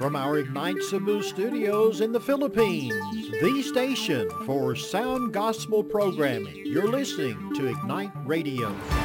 from our Ignite Cebu studios in the Philippines, the station for sound gospel programming. You're listening to Ignite Radio.